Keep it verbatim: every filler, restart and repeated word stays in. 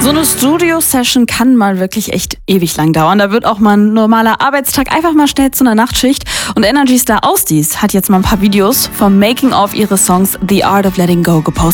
So eine Studio-Session kann mal wirklich echt ewig lang dauern. Da wird auch mal ein normaler Arbeitstag einfach mal schnell zu einer Nachtschicht. Und Energy Star Ausdies hat jetzt mal ein paar Videos vom Making-of ihres Songs The Art of Letting Go gepostet.